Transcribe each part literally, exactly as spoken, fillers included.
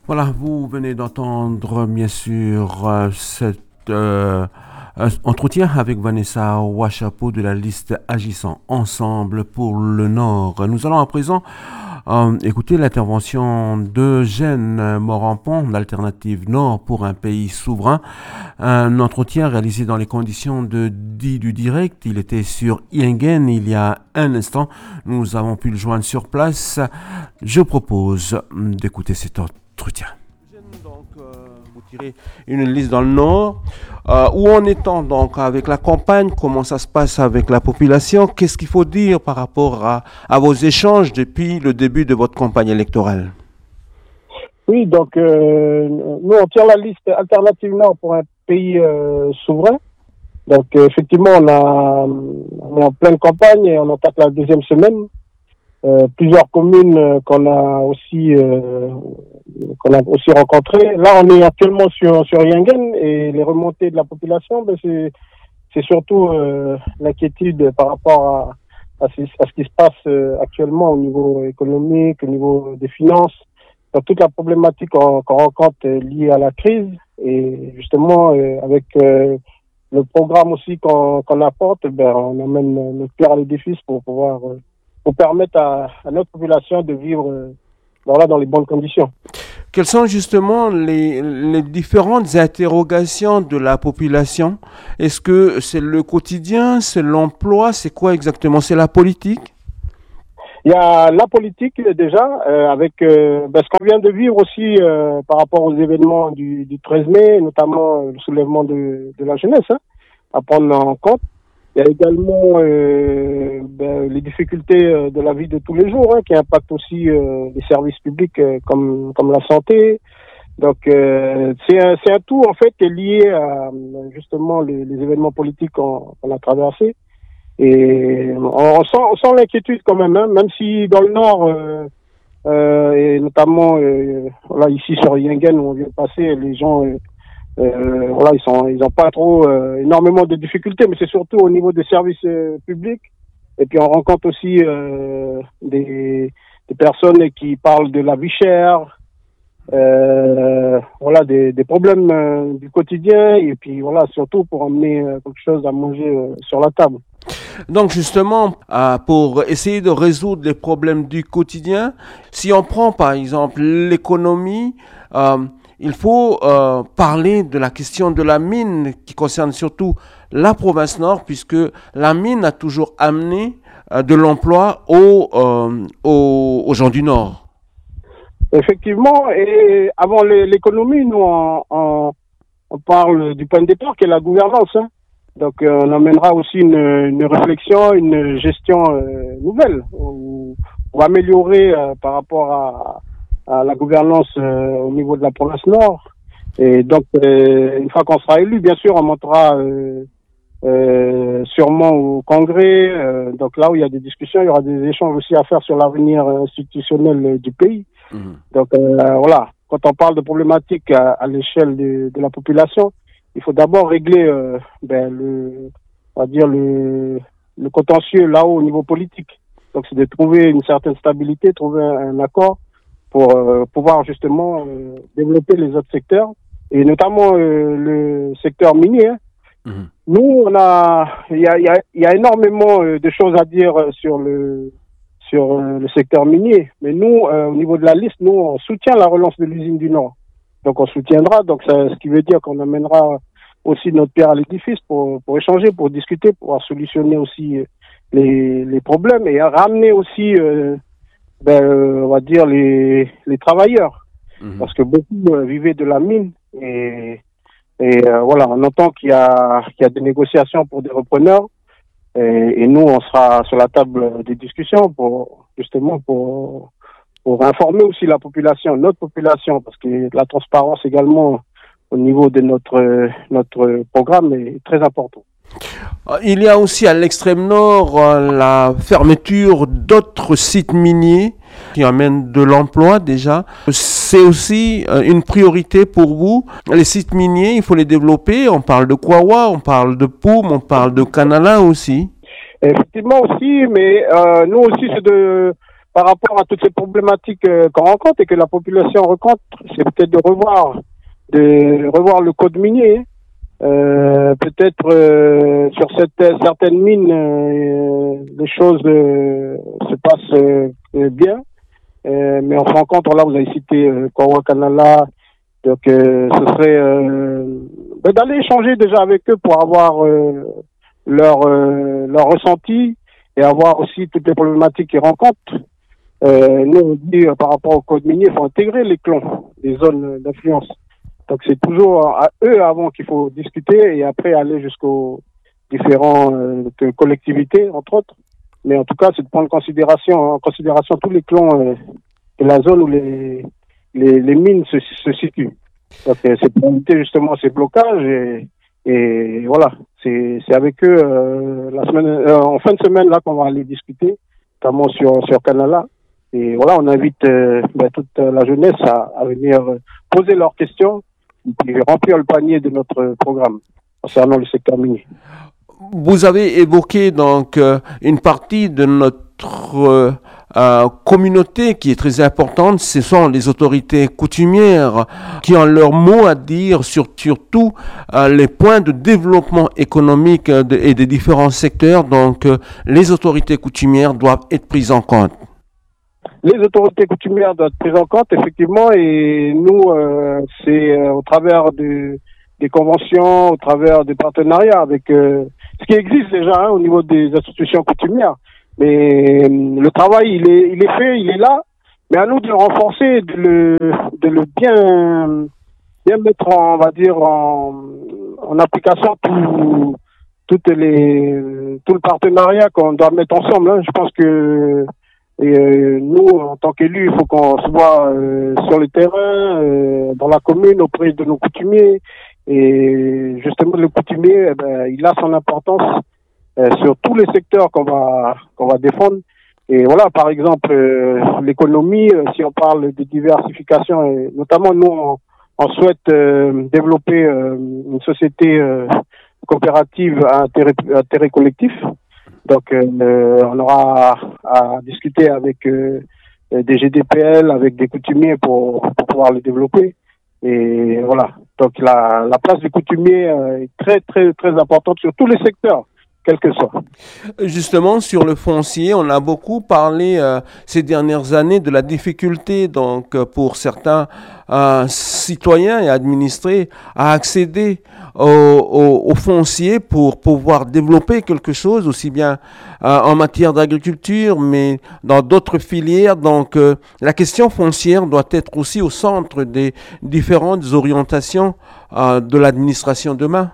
Voilà, vous venez d'entendre bien sûr euh, cet euh, euh, entretien avec Vanessa Ouachapo de la liste Agissant Ensemble pour le Nord. Nous allons à présent euh, écouter l'intervention d'Eugène Morampon d'Alternative Nord pour un pays souverain. Un entretien réalisé dans les conditions de dit du direct. Il était sur Yingen il y a un instant. Nous avons pu le joindre sur place. Je propose d'écouter cet entretien. Donc, euh, vous tirez une liste dans le Nord. Euh, où en est-on donc avec la campagne? Comment ça se passe avec la population? Qu'est-ce qu'il faut dire par rapport à, à vos échanges depuis le début de votre campagne électorale? Oui, donc euh, nous on tire la liste Alternative Nord pour un pays euh, souverain. Donc euh, effectivement on, a, on est en pleine campagne et on attaque la deuxième semaine. Euh, plusieurs communes euh, qu'on a aussi euh, qu'on a aussi rencontrées. Là on est actuellement sur sur Yingen et les remontées de la population, ben c'est c'est surtout euh, l'inquiétude par rapport à à ce, à ce qui se passe euh, actuellement au niveau économique, au niveau des finances. Donc toute la problématique qu'on, qu'on rencontre est liée à la crise et justement euh, avec euh, le programme aussi qu'on, qu'on apporte, ben on amène notre pierre à l'édifice pour pouvoir euh, pour permettre à, à notre population de vivre euh, voilà, dans les bonnes conditions. Quelles sont justement les, les différentes interrogations de la population? Est-ce que c'est le quotidien, c'est l'emploi, c'est quoi exactement? C'est la politique? Il y a la politique déjà, euh, avec euh, ben, ce qu'on vient de vivre aussi euh, par rapport aux événements du, du treize mai, notamment euh, le soulèvement de, de la jeunesse, hein, à prendre en compte. Il y a également euh, ben, les difficultés euh, de la vie de tous les jours, hein, qui impactent aussi euh, les services publics euh, comme comme la santé. Donc euh, c'est un c'est un tout en fait qui est lié à justement les, les événements politiques qu'on, qu'on a traversés. Et on sent, on sent l'inquiétude quand même, hein, même si dans le Nord, euh, euh, et notamment euh, voilà, ici sur Yingen où on vient de passer, les gens, euh, euh, voilà, ils sont, ils ont pas trop euh, énormément de difficultés, mais c'est surtout au niveau des services euh, publics. Et puis on rencontre aussi euh, des, des personnes qui parlent de la vie chère, euh, voilà, des, des problèmes euh, du quotidien, et puis voilà, surtout pour emmener euh, quelque chose à manger euh, sur la table. Donc justement, euh, pour essayer de résoudre les problèmes du quotidien, si on prend par exemple l'économie, euh, il faut euh, parler de la question de la mine qui concerne surtout la province nord, puisque la mine a toujours amené euh, de l'emploi aux, euh, aux, aux gens du nord. Effectivement, et avant l'économie, nous on, on, on parle du point de départ qui est la gouvernance, hein. Donc euh, on amènera aussi une, une réflexion, une gestion euh, nouvelle ou, ou améliorer euh, par rapport à, à la gouvernance euh, au niveau de la province nord. Et donc euh, une fois qu'on sera élu, bien sûr, on montera euh, euh, sûrement au Congrès. Euh, donc là où il y a des discussions, il y aura des échanges aussi à faire sur l'avenir institutionnel du pays. Mmh. Donc euh, voilà, quand on parle de problématiques à, à l'échelle de, de la population, il faut d'abord régler euh, ben, le, on va dire le, le contentieux là-haut au niveau politique. Donc c'est de trouver une certaine stabilité, trouver un, un accord pour euh, pouvoir justement euh, développer les autres secteurs et notamment euh, le secteur minier. Hein. Mmh. Nous, on a, il y a, il y a, il y a énormément euh, de choses à dire sur le sur euh, le secteur minier. Mais nous, euh, au niveau de la liste, nous, on soutient la relance de l'usine du Nord. Donc on soutiendra, donc ça, ce qui veut dire qu'on amènera aussi notre pierre à l'édifice pour, pour échanger, pour discuter, pour pouvoir solutionner aussi les, les problèmes et ramener aussi, euh, ben, on va dire, les, les travailleurs. Mmh. Parce que beaucoup euh, vivaient de la mine et, et euh, voilà, on entend qu'il y a, qu'il y a des négociations pour des repreneurs et, et nous, on sera sur la table des discussions pour justement pour pour informer aussi la population, notre population, parce que la transparence également au niveau de notre notre programme est très important. Il y a aussi à l'extrême nord la fermeture d'autres sites miniers qui amènent de l'emploi déjà. C'est aussi une priorité pour vous. Les sites miniers, il faut les développer. On parle de Kwawa, on parle de Poum, on parle de Kanala aussi. Effectivement aussi, mais euh, nous aussi c'est de par rapport à toutes ces problématiques euh, qu'on rencontre et que la population rencontre, c'est peut-être de revoir, de revoir le code minier. Euh, peut-être euh, sur cette, certaines mines, euh, les choses euh, se passent euh, bien. Euh, mais on se rencontre, là, vous avez cité euh, Kawa Kanala, donc euh, ce serait euh, ben, d'aller échanger déjà avec eux pour avoir euh, leur, euh, leur ressenti et avoir aussi toutes les problématiques qu'ils rencontrent. Euh, nous, on dit euh, par rapport au code minier, il faut intégrer les clans, les zones d'influence. Donc c'est toujours à eux avant qu'il faut discuter et après aller jusqu'aux différentes euh, collectivités, entre autres. Mais en tout cas, c'est de prendre en considération, en considération tous les clans euh, de la zone où les, les, les mines se, se situent. Donc euh, c'est pour éviter justement ces blocages et, et voilà, c'est, c'est avec eux euh, la semaine, euh, en fin de semaine là qu'on va aller discuter, notamment sur, sur Canala. Et voilà, on invite euh, ben, toute la jeunesse à, à venir poser leurs questions et puis remplir le panier de notre programme concernant le secteur minier. Vous avez évoqué donc euh, une partie de notre euh, euh, communauté qui est très importante, ce sont les autorités coutumières qui ont leur mot à dire sur surtout euh, les points de développement économique euh, de, et des différents secteurs. Donc euh, les autorités coutumières doivent être prises en compte. Les autorités coutumières doivent être prises en compte, effectivement, et nous, euh, c'est euh, au travers de, des conventions, au travers des partenariats avec euh, ce qui existe déjà hein, au niveau des institutions coutumières. Mais euh, le travail, il est, il est fait, il est là, mais à nous de le renforcer, de le, de le bien, bien mettre, en, on va dire, en, en application tout, toutes les, tout le partenariat qu'on doit mettre ensemble. Hein. Je pense que Et euh, nous, en tant qu'élus, il faut qu'on soit euh, sur le terrain, euh, dans la commune, auprès de nos coutumiers. Et justement, le coutumier, eh ben, il a son importance euh, sur tous les secteurs qu'on va qu'on va défendre. Et voilà, par exemple, euh, l'économie, euh, si on parle de diversification, et notamment nous, on, on souhaite euh, développer euh, une société euh, coopérative à intérêt, à intérêt collectif. Donc, euh, on aura à discuter avec euh, des G D P L, avec des coutumiers pour, pour pouvoir le développer. Et voilà. Donc, la, la place du coutumier est très, très, très importante sur tous les secteurs, quel que soit. Justement, sur le foncier, on a beaucoup parlé euh, ces dernières années de la difficulté donc pour certains euh, citoyens et administrés à accéder au, au, au foncier pour pouvoir développer quelque chose, aussi bien euh, en matière d'agriculture, mais dans d'autres filières. Donc, euh, la question foncière doit être aussi au centre des différentes orientations euh, de l'administration demain.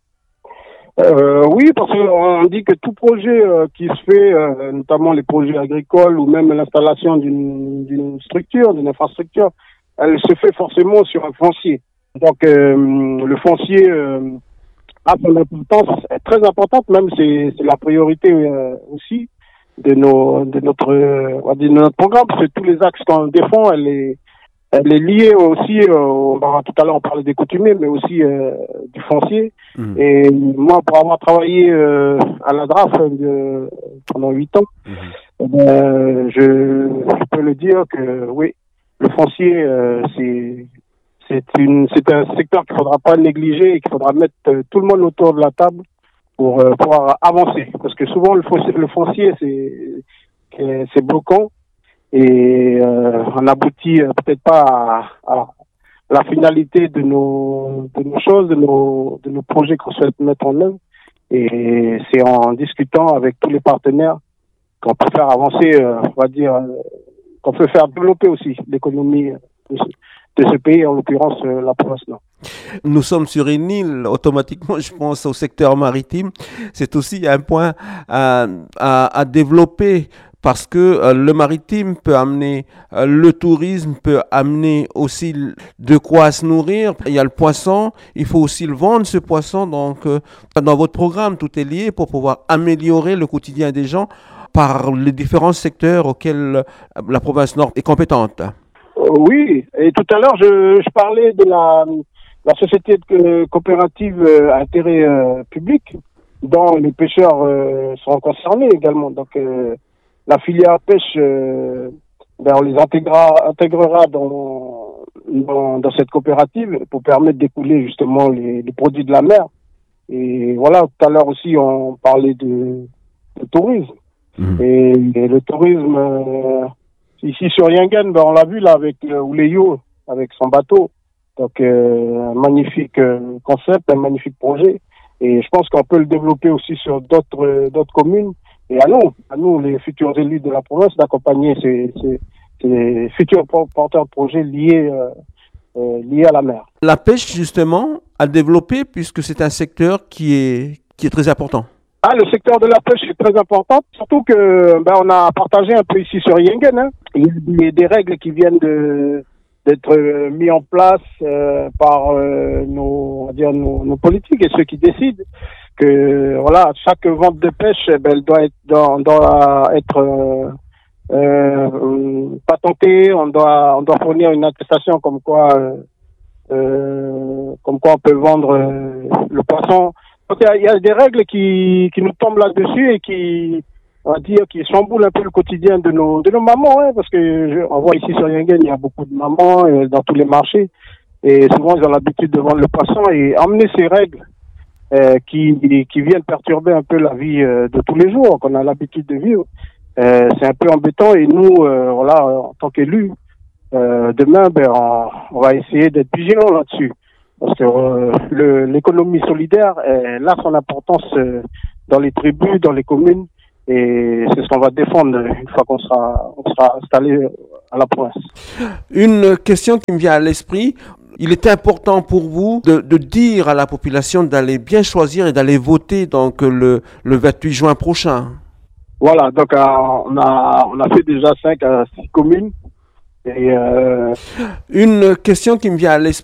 Euh, oui, parce qu'on dit que tout projet euh, qui se fait, euh, notamment les projets agricoles ou même l'installation d'une, d'une structure, d'une infrastructure, elle se fait forcément sur un foncier. Donc euh, le foncier euh, a son importance, est très importante, même c'est, c'est la priorité euh, aussi de nos de notre euh, on va dire de notre programme, parce que tous les axes qu'on défend, elle est Elle est liée aussi, euh, tout à l'heure on parlait des coutumiers, mais aussi euh, du foncier. Mmh. Et moi, pour avoir travaillé euh, à la D R A F euh, pendant huit ans, mmh. euh, je, je peux le dire que oui, le foncier, euh, c'est c'est une c'est un secteur qu'il faudra pas négliger et qu'il faudra mettre euh, tout le monde autour de la table pour euh, pouvoir avancer. Parce que souvent le foncier, le foncier c'est c'est bloquant. Et euh, on n'aboutit euh, peut-être pas à, à la finalité de nos de nos choses, de nos de nos projets qu'on souhaite mettre en œuvre. Et c'est en discutant avec tous les partenaires qu'on peut faire avancer, euh, on va dire, euh, qu'on peut faire développer aussi l'économie de ce, de ce pays, en l'occurrence euh, la province Nord. Nous sommes sur une île, automatiquement je pense au secteur maritime. C'est aussi un point à, à, à développer. Parce que euh, le maritime peut amener, euh, le tourisme peut amener aussi de quoi se nourrir. Il y a le poisson, il faut aussi le vendre, ce poisson. Donc, euh, dans votre programme, tout est lié pour pouvoir améliorer le quotidien des gens par les différents secteurs auxquels la province Nord est compétente. Euh, oui, et tout à l'heure, je, je parlais de la, la société de, coopérative à intérêt euh, public, dont les pêcheurs euh, sont concernés également. Donc, euh, la filière pêche, euh, ben, on les intégrera, intégrera dans, dans, dans cette coopérative pour permettre d'écouler justement les, les produits de la mer. Et voilà, tout à l'heure aussi, on parlait de, de tourisme. Mmh. Et, et le tourisme, euh, ici sur Yingen, ben, on l'a vu là avec euh, Ouleyo, avec son bateau. Donc, euh, un magnifique euh, concept, un magnifique projet. Et je pense qu'on peut le développer aussi sur d'autres euh, d'autres communes. Et à nous, à nous, les futurs élus de la province, d'accompagner ces, ces, ces futurs porteurs de projets liés, euh, euh, liés à la mer. La pêche, justement, a développé puisque c'est un secteur qui est, qui est très important. Ah, le secteur de la pêche est très important, surtout que ben, on a partagé un peu ici sur Yingen. Hein. Il y a des règles qui viennent de d'être euh, mis en place euh, par euh, nos, on va dire nos, nos politiques et ceux qui décident que voilà, chaque vente de pêche, ben, elle doit être, doit, doit être euh, euh, patentée. On doit, on doit fournir une attestation comme quoi, euh, euh, comme quoi on peut vendre euh, le poisson. Donc il y, y a des règles qui, qui nous tombent là-dessus et qui, on va dire, qui chamboulent un peu le quotidien de nos, de nos mamans, hein, parce que je, on voit ici sur Yingen, il y a beaucoup de mamans euh, dans tous les marchés, et souvent ils ont l'habitude de vendre le poisson et emmener ces règles euh, qui, qui viennent perturber un peu la vie euh, de tous les jours qu'on a l'habitude de vivre. Euh, c'est un peu embêtant et nous, euh, voilà, en tant qu'élus, euh, demain, ben, on, on va essayer d'être vigilants là-dessus, parce que euh, le, l'économie solidaire, elle a son importance euh, dans les tribus, dans les communes. Et c'est ce qu'on va défendre une fois qu'on sera, on sera installé à la province. Une question qui me vient à l'esprit. Il est important pour vous de, de dire à la population d'aller bien choisir et d'aller voter donc le, le vingt-huit juin prochain. Voilà, donc euh, on a on a fait déjà cinq à six communes. Et euh... Une question qui me vient à l'esprit.